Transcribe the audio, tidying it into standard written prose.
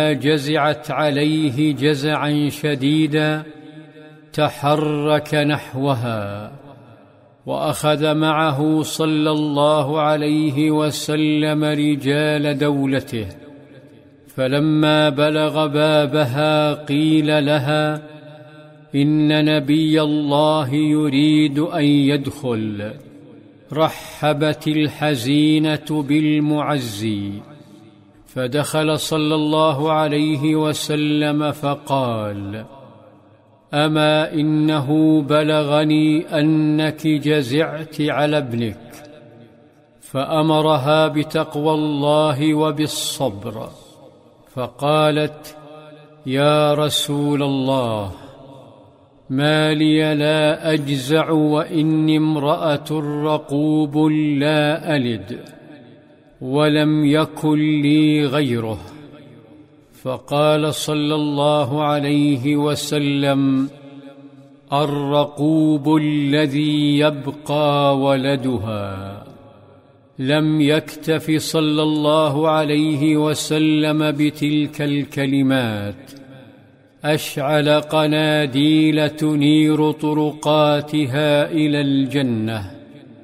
جزعت عليه جزعا شديدا تحرك نحوها، وأخذ معه صلى الله عليه وسلم رجال دولته، فلما بلغ بابها قيل لها: إن نبي الله يريد أن يدخل. رحبت الحزينة بالمعزي، فدخل صلى الله عليه وسلم فقال: أما إنه بلغني أنك جزعت على ابنك، فأمرها بتقوى الله وبالصبر، فقالت: يا رسول الله، ما لي لا أجزع وإني امرأة رقوب لا ألد، ولم يكن لي غيره. فقال صلى الله عليه وسلم: الرقوب الذي يبقى ولدها. لم يكتف صلى الله عليه وسلم بتلك الكلمات، أشعل قناديل تنير طرقاتها إلى الجنة،